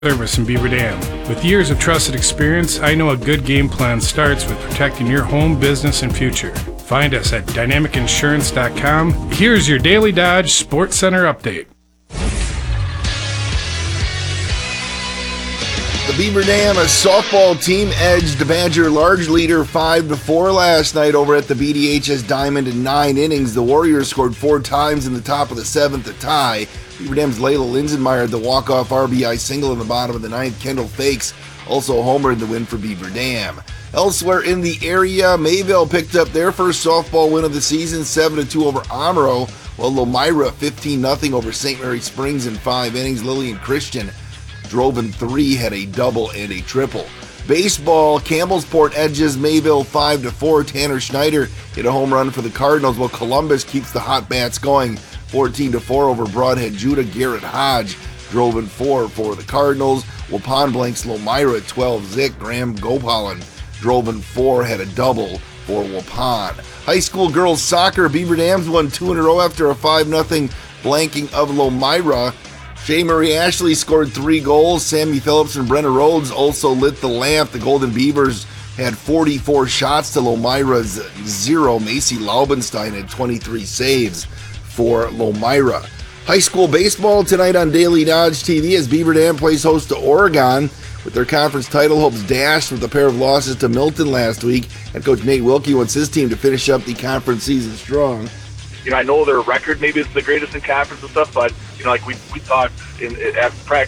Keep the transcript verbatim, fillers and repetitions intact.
Service in Beaver Dam. With years of trusted experience, I know a good game plan starts with protecting your home, business, and future. Find us at dynamic insurance dot com. Here's your Daily Dodge Sports Center update. The Beaver Dam softball team edged the Badger large leader five to four last night over at the B D H S Diamond in nine innings. The Warriors scored four times in the top of the seventh to tie. Beaver Dam's Layla Linsenmeyer had the walk-off R B I single in the bottom of the ninth. Kendall Fakes also homered in the win for Beaver Dam. Elsewhere in the area, Mayville picked up their first softball win of the season, seven to two over Amaro, while Lomira fifteen nothing over Saint Mary Springs in five innings. Lillian Christian drove in three, had a double and a triple. Baseball, Campbellsport edges Mayville five to four. Tanner Schneider hit a home run for the Cardinals, while Columbus keeps the hot bats going fourteen to four over Broadhead Judah. Garrett Hodge drove in four for the Cardinals. Waupun blanks Lomira twelve zip. Graham Gopalan drove in four, had a double for Waupun. High school girls soccer, Beaver Dams won two in a row after a five nothing blanking of Lomira. Shea Marie Ashley scored three goals. Sammy Phillips and Brenna Rhodes also lit the lamp. The Golden Beavers had forty-four shots to Lomira's zero. Macy Laubenstein had twenty-three saves for Lomira. High school baseball tonight on Daily Dodge T V as Beaver Dam plays host to Oregon, with their conference title hopes dashed with a pair of losses to Milton last week. Head coach Nate Wilkie wants his team to finish up the conference season strong. You know, I know their record maybe isn't the greatest in conference and stuff, but, you know, like we we talked in, in at practice